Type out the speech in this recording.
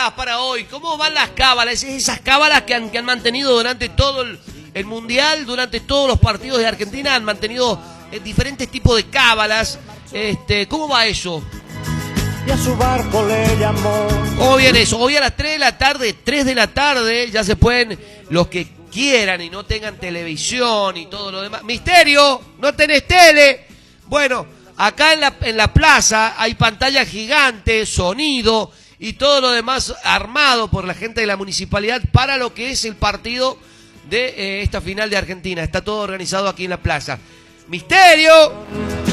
cábalas para hoy. ¿Cómo van las cábalas? Esas cábalas que han mantenido durante todo el Mundial, durante todos los partidos de Argentina, han mantenido diferentes tipos de cábalas. ¿Cómo va eso? Y a su barco le llamó. ¿Cómo viene eso? Hoy a las 3 de la tarde, ya se pueden, los que quieran y no tengan televisión y todo lo demás. Misterio, no tenés tele. Bueno, acá en la plaza hay pantalla gigante, sonido y todo lo demás armado por la gente de la municipalidad para lo que es el partido de esta final de Argentina. Está todo organizado aquí en la plaza. Misterio.